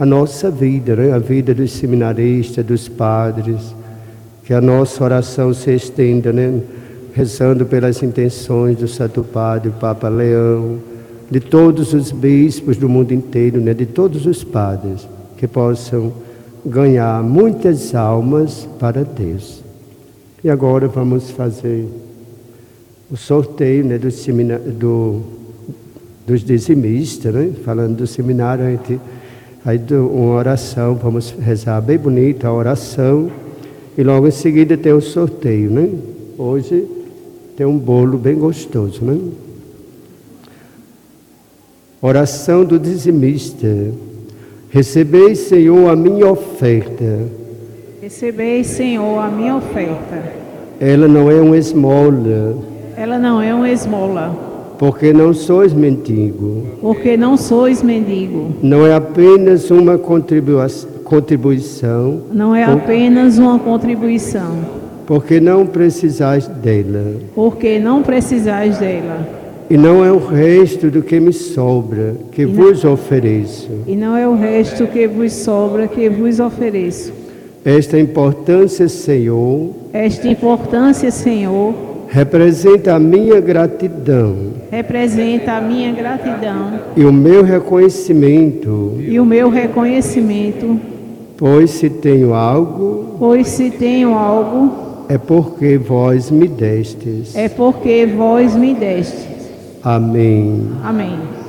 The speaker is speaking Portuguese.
a nossa vida, né? A vida dos seminaristas, dos padres, que a nossa oração se estenda, né? Rezando pelas intenções do Santo Padre, o Papa Leão, de todos os bispos do mundo inteiro, né? De todos os padres, que possam ganhar muitas almas para Deus. E agora vamos fazer o sorteio, né? Dos dizimistas, né? Falando do seminário, aí uma oração, vamos rezar bem bonita a oração, e logo em seguida tem o sorteio, né? Hoje tem um bolo bem gostoso, né? Oração do dizimista. Recebei, Senhor, a minha oferta. Recebei, Senhor, a minha oferta. Ela não é uma esmola. Ela não é uma esmola. Porque não sois mendigo. Porque não sois mendigo. Não é apenas uma contribuição. Não é apenas uma contribuição. Porque não precisais dela. Porque não precisais dela. E não é o resto do que me sobra, que vos ofereço. E não é o resto que vos sobra, que vos ofereço. Esta importância, Senhor. Esta importância, Senhor. Representa a minha gratidão. Representa a minha gratidão. E o meu reconhecimento. E o meu reconhecimento. Pois se tenho algo. Pois se tenho algo. É porque vós me destes. É porque vós me destes. Amém. Amém.